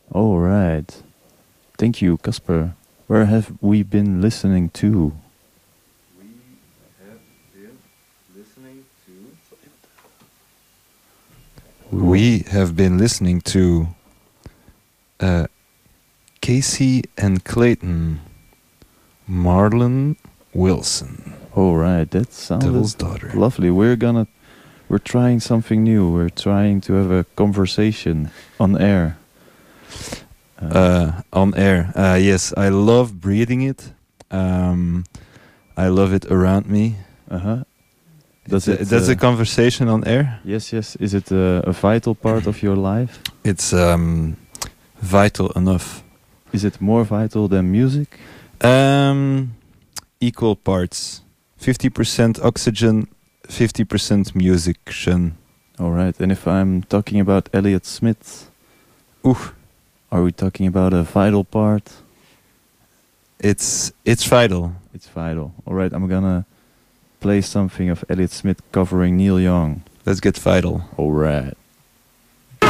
All right. Thank you, Casper. Where have we been listening to? We have been listening to. We have been listening to Casey and Clayton, Marlon Wilson, All right, that Devil's sounded Daughter. lovely. We're trying something new. We're trying to have a conversation on air. On air. Yes, I love breathing it. I love it around me. Uh-huh. That's a conversation on air. Yes, yes. Is it a vital part of your life? It's vital enough. Is it more vital than music? Equal parts. 50% oxygen, 50% musician. All right. And if I'm talking about Elliott Smith, are we talking about a vital part? It's vital. It's vital. All right. I'm gonna play something of Elliott Smith covering Neil Young. Let's get vital. All right.